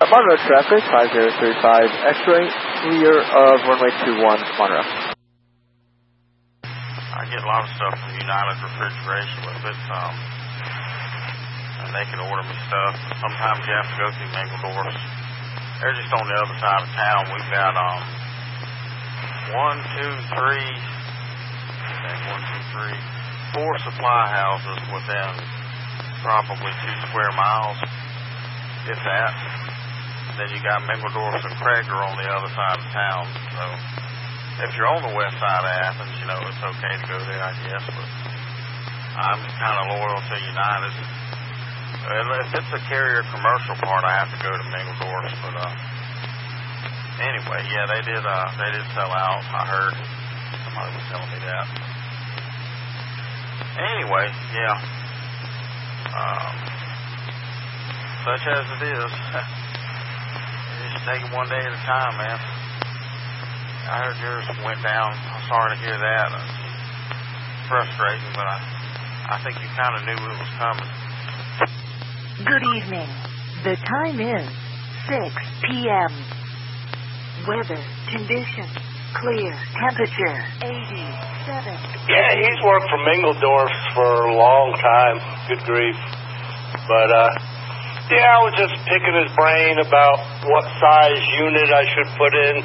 Monroe traffic, 5035, X-ray, clear of runway 21, Monroe. I get a lot of stuff from United Refrigeration with it, and they can order me stuff. Sometimes you have to go through Mingledorff's. They're just on the other side of town. We've got 4 supply houses within probably 2 square miles, if that. And then you got Mingledorff's and Krager on the other side of town. So if you're on the west side of Athens, you know, it's okay to go there, I guess. But I'm kind of loyal to United. If it's a carrier commercial part, I have to go to Mingledorff's. But anyway, yeah, they did sell out. I heard somebody was telling me that. Anyway, yeah. Such as it is. Just take it one day at a time, man. I heard yours went down. I'm sorry to hear that. It's frustrating, but I think you kind of knew it was coming. Good evening. The time is 6 p.m. Weather, conditions, clear, temperature, 87. Yeah, he's worked for Mingledorff's for a long time. Good grief. But, yeah, I was just picking his brain about what size unit I should put in.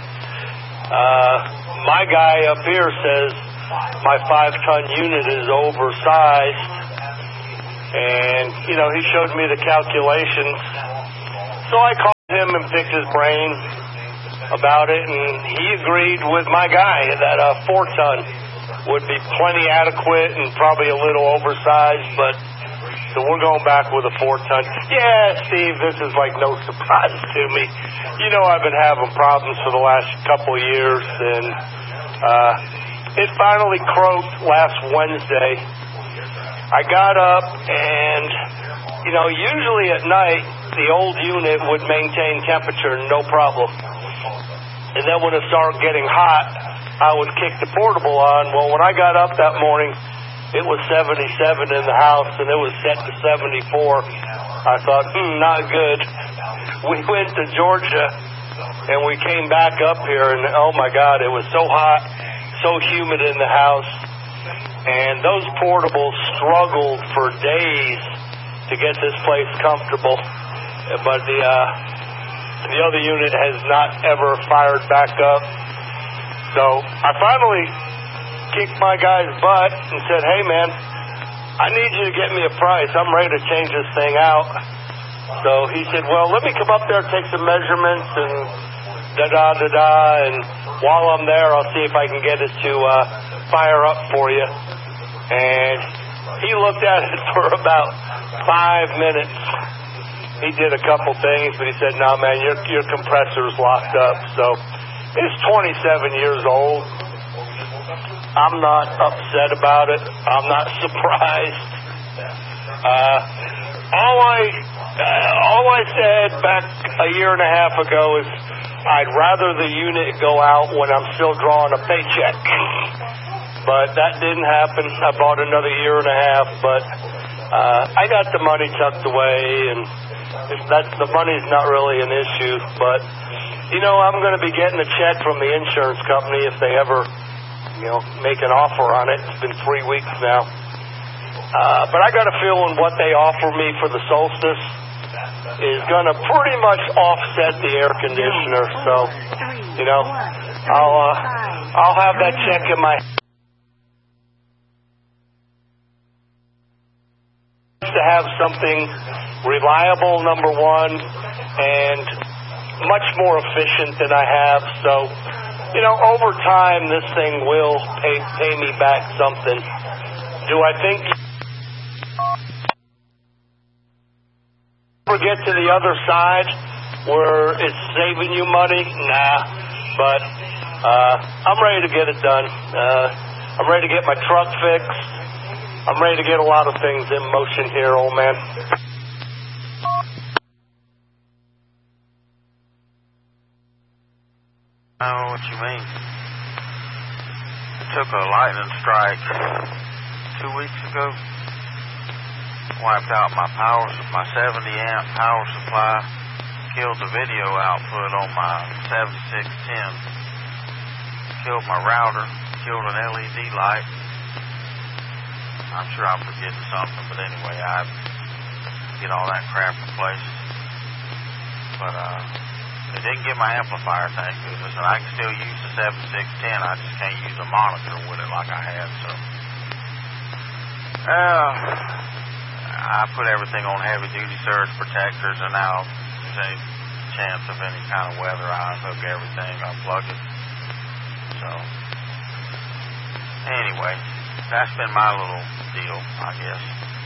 My guy up here says my 5-ton unit is oversized. And, you know, he showed me the calculations. So I called him and picked his brain about it, and he agreed with my guy that a 4-ton would be plenty adequate and probably a little oversized, but so we're going back with a 4-ton. Yeah, Steve, this is like no surprise to me. You know, I've been having problems for the last couple of years, and it finally croaked last Wednesday. I got up and, you know, usually at night the old unit would maintain temperature no problem. And then when it started getting hot, I would kick the portable on. Well, when I got up that morning, it was 77 in the house, and it was set to 74. I thought, not good. We went to Georgia, and we came back up here, and oh, my God, it was so hot, so humid in the house. And those portables struggled for days to get this place comfortable. But the other unit has not ever fired back up. So I finally kicked my guy's butt and said, hey, man, I need you to get me a price. I'm ready to change this thing out. So he said, well, let me come up there and take some measurements and da-da-da-da. And while I'm there, I'll see if I can get it to fire up for you. And he looked at it for about 5 minutes. He did a couple things, but he said, no, man, your compressor's locked up. So it's 27 years old. I'm not upset about it. I'm not surprised. All I said back a year and a half ago is I'd rather the unit go out when I'm still drawing a paycheck. But that didn't happen. I bought another year and a half, but I got the money tucked away, and the money's not really an issue. But, you know, I'm going to be getting a check from the insurance company if they ever, you know, make an offer on it. It's been 3 weeks now. But I got a feeling what they offer me for the Solstice is going to pretty much offset the air conditioner. So, you know, I'll have that check in my to have something reliable, number one, and much more efficient than I have. So, you know, over time, this thing will pay me back something. Do I think ever get to the other side where it's saving you money? Nah, but I'm ready to get it done. I'm ready to get my truck fixed. I'm ready to get a lot of things in motion here, old man. I don't know what you mean. It took a lightning strike 2 weeks ago. Wiped out my 70 amp power supply. killed the video output on my 7610. Killed my router. Killed an LED light. I'm sure I'm forgetting something, but anyway, I get all that crap replaced. But it didn't get my amplifier, thank goodness, and I can still use the 7610. I just can't use a monitor with it like I had. So I put everything on heavy-duty surge protectors, and now if there's any chance of any kind of weather, I unhook everything, unplug it. So anyway, that's been my little deal, I guess.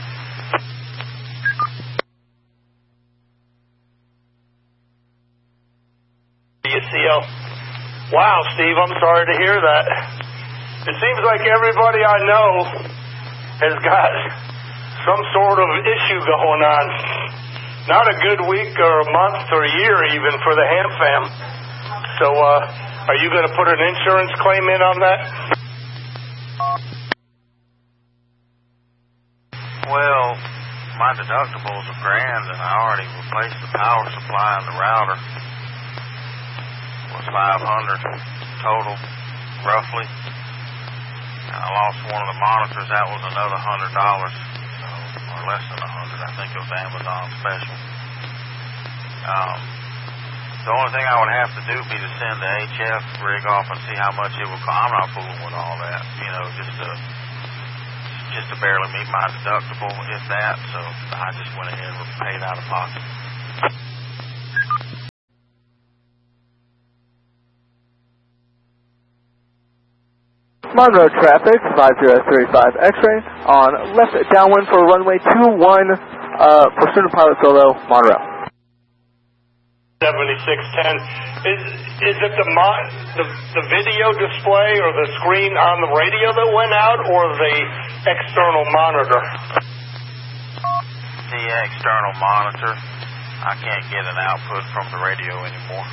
DCL. Wow, Steve, I'm sorry to hear that. It seems like everybody I know has got some sort of issue going on. Not a good week or a month or a year even for the Ham fam. So, are you going to put an insurance claim in on that? Well, my deductibles are $1,000, and I already replaced the power supply and the router. It was $500 total, roughly. And I lost one of the monitors. That was another $100, or less than $100. I think it was Amazon special. The only thing I would have to do would be to send the HF rig off and see how much it would cost. I'm not fooling with all that, you know, just to barely meet my deductible, if that. So I just went ahead and paid out of pocket. Monroe traffic, 5035 X-ray on left downwind for runway 21 for Student Pilot Solo, Monroe. 7610. Is it the video display or the screen on the radio that went out, or the external monitor? The external monitor. I can't get an output from the radio anymore.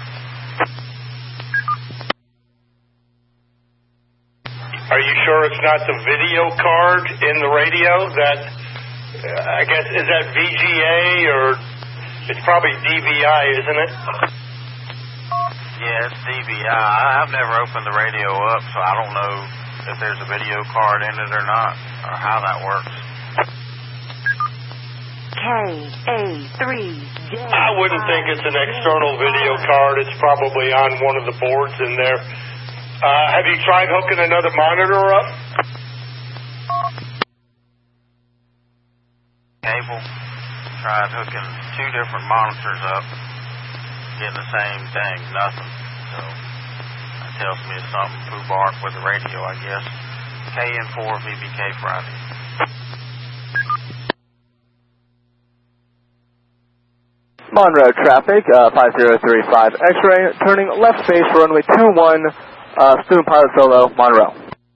Are you sure it's not the video card in the radio that, I guess, is that VGA or it's probably DVI, isn't it? Yeah, it's DVI. I've never opened the radio up, so I don't know if there's a video card in it or not, or how that works. KA3J. I wouldn't think it's an external video card. It's probably on one of the boards in there. Have you tried hooking another monitor up? Cable. Tried hooking 2 different monitors up, getting the same thing, nothing. So that tells me it's something foobark with the radio, I guess. KN4 VBK Friday. Monroe traffic, 5035 X-ray, turning left face for runway 21, Student Pilot Solo, Monroe.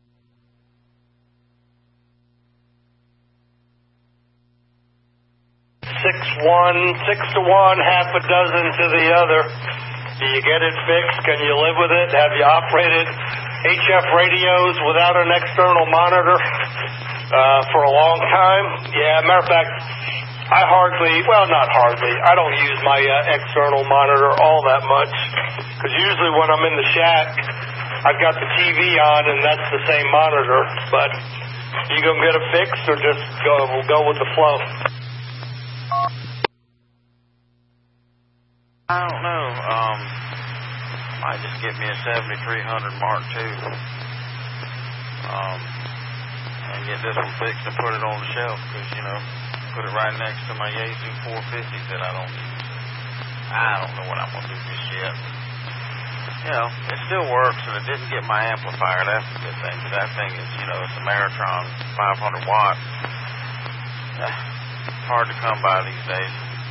6 to 1, half a dozen to the other. Do you get it fixed? Can you live with it? Have you operated HF radios without an external monitor for a long time? Yeah, matter of fact, I don't use my external monitor all that much, because usually when I'm in the shack, I've got the TV on and that's the same monitor. But you gonna get it fixed or just go with the flow? I don't know. Might just get me a 7300 Mark II. And get this one fixed and put it on the shelf, because, you know, put it right next to my Yaesu 450s that I don't use. I don't know what I'm going to do just yet. You know, it still works, and it didn't get my amplifier. That's a good thing, because that thing is, you know, it's a Maritron 500 watt. It's hard to come by these days.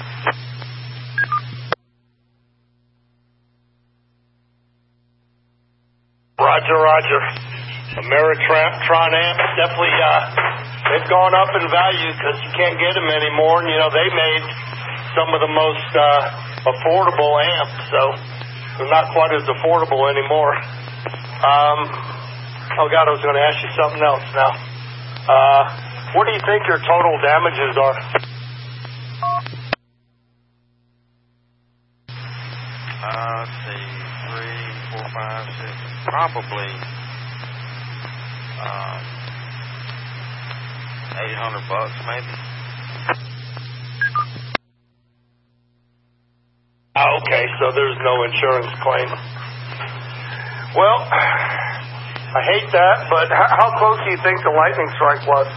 Roger. Maritron amps definitely, they've gone up in value because you can't get them anymore. And, you know, they made some of the most affordable amps, so they're not quite as affordable anymore. Oh, God, I was going to ask you something else now. What do you think your total damages are? Let's see, 3, 4, 5, 6, probably $800 maybe. Okay, so there's no insurance claim. Well, I hate that, but how close do you think the lightning strike was?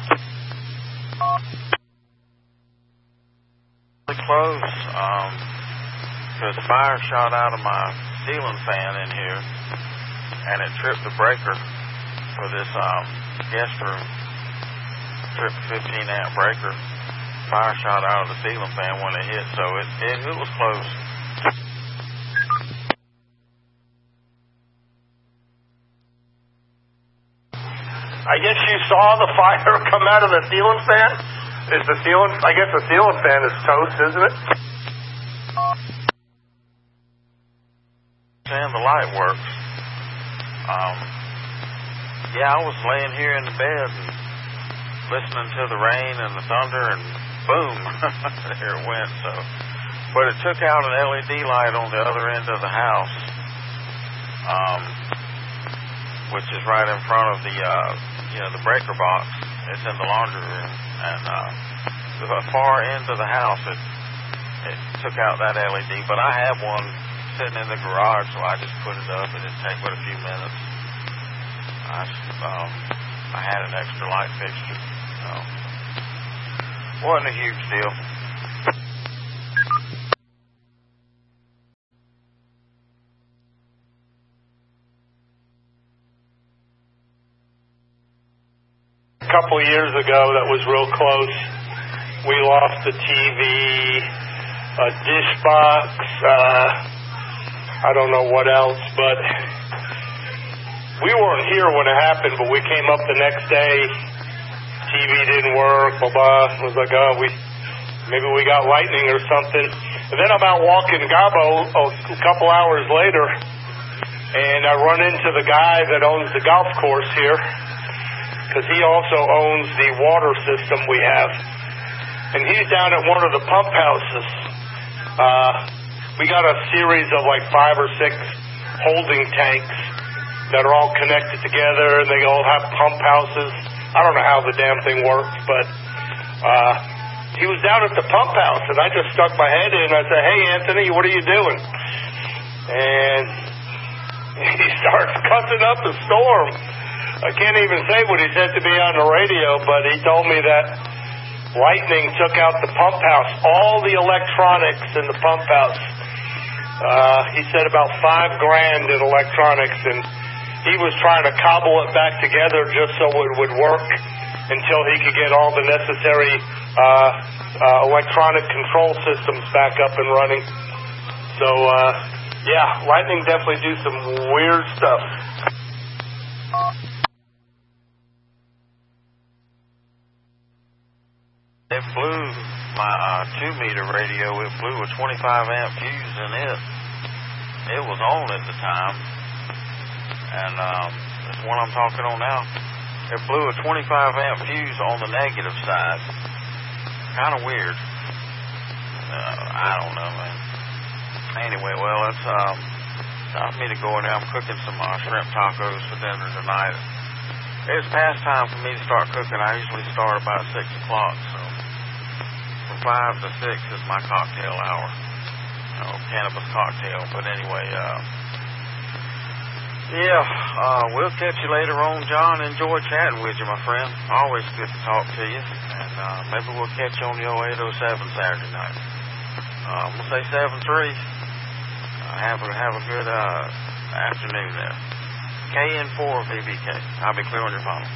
Really close, because fire shot out of my ceiling fan in here, and it tripped the breaker for this guest room. Tripped a 15-amp breaker. Fire shot out of the ceiling fan when it hit, so it was close. I guess you saw the fire come out of the ceiling fan? I guess the ceiling fan is toast, isn't it? And the light works. Yeah, I was laying here in the bed and listening to the rain and the thunder, and boom, there it went. So, but it took out an LED light on the other end of the house, which is right in front of the the breaker box. It's in the laundry room, and the far end of the house, it took out that LED. But I have one sitting in the garage, so I just put it up. It didn't take but a few minutes. I had an extra light fixture. So wasn't a huge deal. A couple of years ago, that was real close. We lost a TV, a dish box, I don't know what else, but we weren't here when it happened, but we came up the next day. TV didn't work, blah, blah. It was like, maybe we got lightning or something. And then I'm out walking Gabo a couple hours later, and I run into the guy that owns the golf course here, because he also owns the water system we have. And he's down at one of the pump houses. We got a series of like 5 or 6 holding tanks that are all connected together, and they all have pump houses. I don't know how the damn thing works, but he was down at the pump house, and I just stuck my head in. I said, "Hey, Anthony, what are you doing?" And he starts cussing up a storm. I can't even say what he said to me on the radio, but he told me that lightning took out the pump house, all the electronics in the pump house. He said about $5,000 in electronics, and he was trying to cobble it back together just so it would work until he could get all the necessary electronic control systems back up and running. So, yeah, lightning definitely do some weird stuff. It blew my 2-meter radio. It blew a 25-amp fuse in it. It was on at the time. And that's one I'm talking on now. It blew a 25-amp fuse on the negative side. Kind of weird. I don't know, man. Anyway, well, it's time for me to go in there. I'm cooking some shrimp tacos for dinner tonight. It's past time for me to start cooking. I usually start about 6 o'clock, so from 5 to 6 is my cocktail hour. Cannabis cocktail. But anyway, we'll catch you later on, John. Enjoy chatting with you, my friend. Always good to talk to you. And maybe we'll catch you on the 0807 Saturday night. We'll say 7-3. Have a good afternoon there. KN4 VBK. I'll be clear on your phone.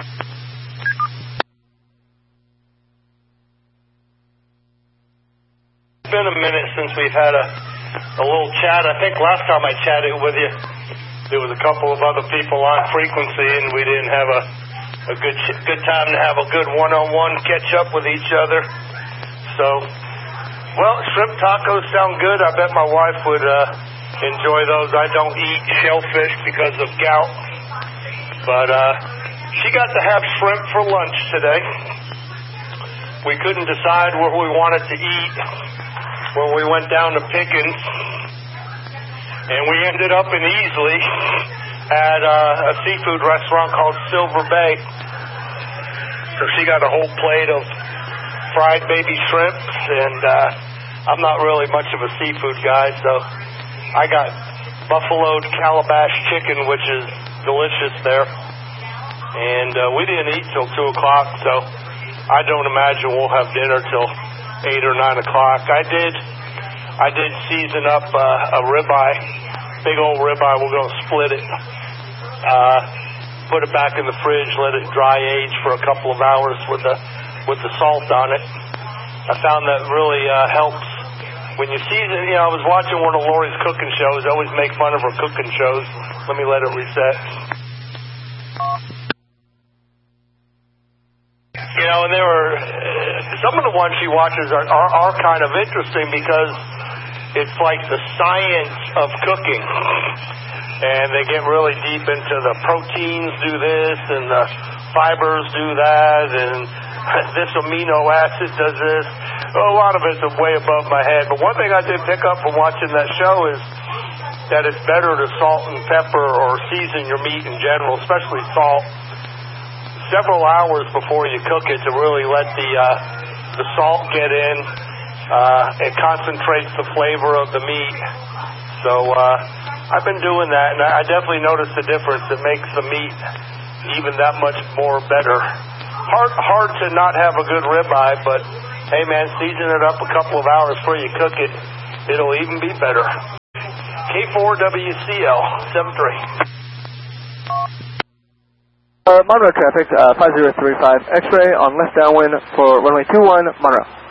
It's been a minute since we've had a little chat. I think last time I chatted with you, there was a couple of other people on frequency, and we didn't have a good time to have a good one-on-one catch up with each other. So, well, shrimp tacos sound good. I bet my wife would enjoy those. I don't eat shellfish because of gout, but she got to have shrimp for lunch today. We couldn't decide where we wanted to eat when we went down to Pickens, and we ended up in Easley at a seafood restaurant called Silver Bay. So she got a whole plate of fried baby shrimps, and I'm not really much of a seafood guy, so I got buffaloed calabash chicken, which is delicious there. And we didn't eat till 2 o'clock, so I don't imagine we'll have dinner till 8 or 9 o'clock. I did season up a ribeye, big old ribeye. We're going to split it, put it back in the fridge, let it dry age for a couple of hours with the salt on it. I found that really helps. When you season, I was watching one of Lori's cooking shows. I always make fun of her cooking shows. Let me let it reset. And there were some of the ones she watches are kind of interesting because it's like the science of cooking, and they get really deep into the proteins do this and the fibers do that, and this amino acid does this. A lot of it's way above my head, but one thing I did pick up from watching that show is that it's better to salt and pepper or season your meat in general, especially salt, several hours before you cook it to really let the salt get in. It concentrates the flavor of the meat. So I've been doing that, and I definitely noticed the difference. It makes the meat even that much more better. Hard to not have a good ribeye, but hey man, season it up a couple of hours before you cook it. It'll even be better. K4WCL 73. Monroe traffic, 5035 X-ray on left downwind for runway 21, Monroe.